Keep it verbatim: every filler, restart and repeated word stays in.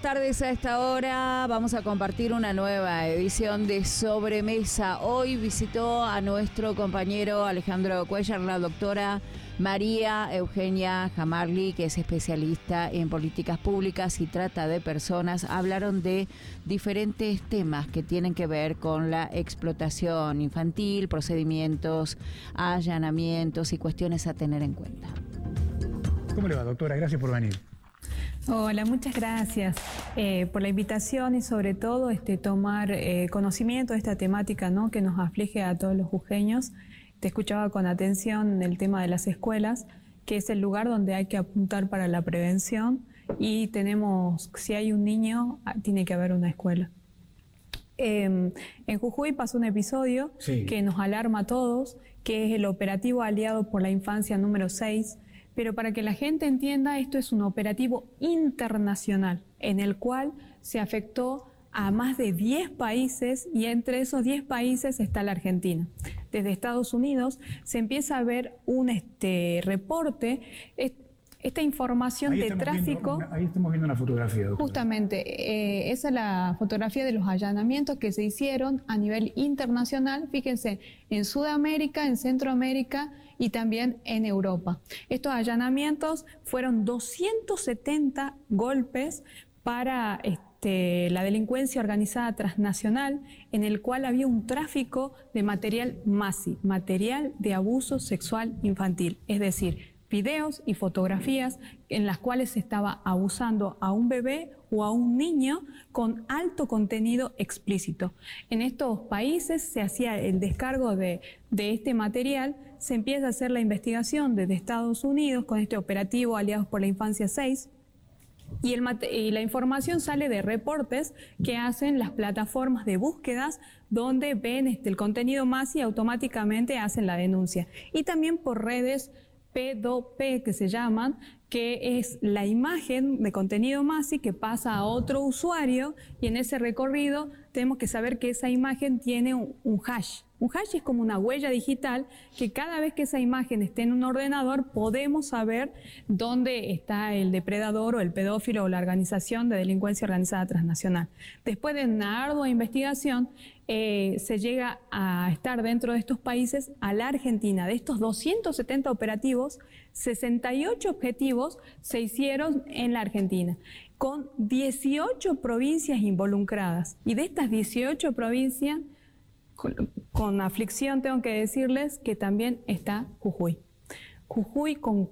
tardes. A esta hora vamos a compartir una nueva edición de Sobremesa. Hoy visitó a nuestro compañero Alejandro Cuellar la doctora María Eugenia Jamarly, que es especialista en políticas públicas y trata de personas. Hablaron de diferentes temas que tienen que ver con la explotación infantil, procedimientos, allanamientos y cuestiones a tener en cuenta. ¿Cómo le va, doctora? Gracias por venir. Hola, muchas gracias eh, por la invitación y sobre todo este, tomar eh, conocimiento de esta temática, ¿no?, que nos aflige a todos los jujeños. Te escuchaba con atención el tema de las escuelas, que es el lugar donde hay que apuntar para la prevención, y tenemos, si hay un niño, tiene que haber una escuela. Eh, en Jujuy pasó un episodio sí. que nos alarma a todos, que es el operativo aliado por la infancia número seis, pero para que la gente entienda, esto es un operativo internacional en el cual se afectó a más de diez países, y entre esos diez países está la Argentina. Desde Estados Unidos se empieza a ver un este, reporte, esta información ahí de tráfico. Viendo, ahí estamos viendo una fotografía, doctora. Justamente, eh, esa es la fotografía de los allanamientos que se hicieron a nivel internacional, fíjense, en Sudamérica, en Centroamérica y también en Europa. Estos allanamientos fueron doscientos setenta golpes para este, la delincuencia organizada transnacional, en el cual había un tráfico de material MASI, material de abuso sexual infantil, es decir, videos y fotografías en las cuales se estaba abusando a un bebé o a un niño con alto contenido explícito. En estos países se hacía el descargo de, de este material, se empieza a hacer la investigación desde Estados Unidos con este operativo Aliados por la Infancia seis, y, el, y la información sale de reportes que hacen las plataformas de búsquedas donde ven este, el contenido más y automáticamente hacen la denuncia. Y también por redes P dos P que se llaman, que es la imagen de contenido MASI que pasa a otro usuario, y en ese recorrido tenemos que saber que esa imagen tiene un, un hash. Un hash es como una huella digital que cada vez que esa imagen esté en un ordenador podemos saber dónde está el depredador o el pedófilo o la organización de delincuencia organizada transnacional. Después de una ardua investigación eh, se llega a estar dentro de estos países a la Argentina. De estos doscientos setenta operativos, sesenta y ocho objetivos se hicieron en la Argentina, con dieciocho provincias involucradas. Y de estas dieciocho provincias, con, con aflicción tengo que decirles que también está Jujuy. Jujuy con